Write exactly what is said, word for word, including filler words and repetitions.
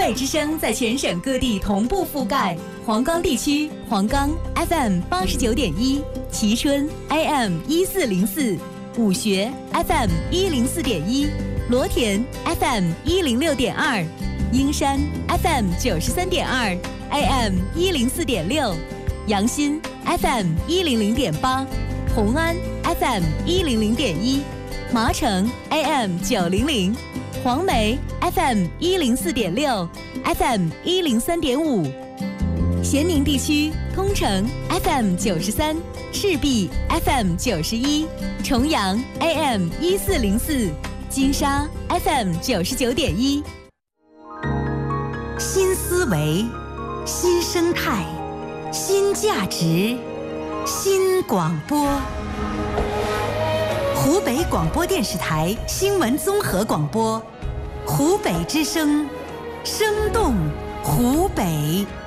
北之声在全省各地同步覆盖。黄冈地区，黄冈 F M 八十九点一，蕲春 A M 一四零四，武穴 F M 一零四点一，罗田 F M 一零六点二，英山 F M 九十三点二 ，A M 一零四点六，阳新 F M 一零零点八，红安 F M 一零零点一，麻城 A M 九零零，黄梅 F M 一零四点六 ，F M 一零三点五。咸宁地区，通城 F M 九十三，赤壁 F M 九十一，重阳 A M 一四零四，金沙 F M 九十九点一。 新思维，新生态，新价值，新广播。湖北广播电视台新闻综合广播，湖北之声，生动湖北。